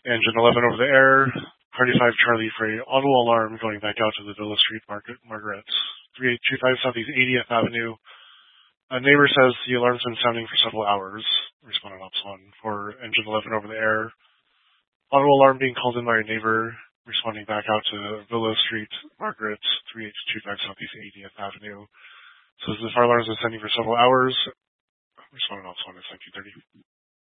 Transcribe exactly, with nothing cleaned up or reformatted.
Engine eleven over the air, Party five Charlie for a audible alarm going back out to the Villa Street Market, Margaret. three eight two five Southeast eightieth Avenue. A neighbor says the alarm's been sounding for several hours. Responded Ops one for Engine eleven over the air. Audible alarm being called in by a neighbor. Responding back out to Villa Street, Margaret, three eight two five Southeast eightieth Avenue. Says the fire alarm's been sounding for several hours. Responded Ops one at nineteen thirty.